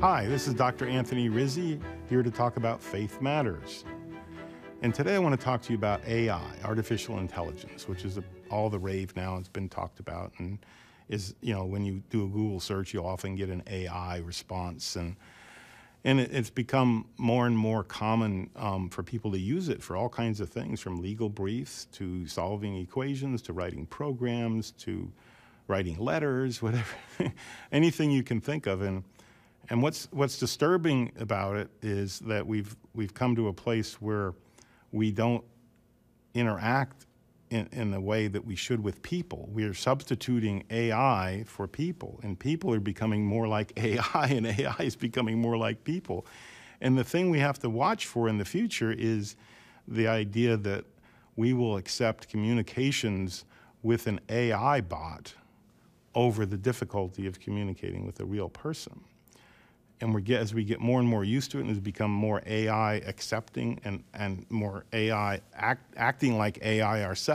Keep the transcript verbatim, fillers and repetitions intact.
Hi, this is Doctor Anthony Rizzi, here to talk about Faith Matters. And today I want to talk to you about A I, artificial intelligence, which is a, all the rave now. It's been talked about, and is, you know, when you do a Google search, you'll often get an A I response, and and it, it's become more and more common um, for people to use it for all kinds of things, from legal briefs to solving equations to writing programs to writing letters, whatever, anything you can think of. And and what's what's disturbing about it is that we've we've come to a place where we don't interact in, in the way that we should with people. We are substituting A I for people, and people are becoming more like A I, and A I is becoming more like people. And the thing we have to watch for in the future is the idea that we will accept communications with an A I bot over the difficulty of communicating with a real person. And we get, as we get more and more used to it, and it's become more A I accepting and, and more A I act, acting like A I ourselves,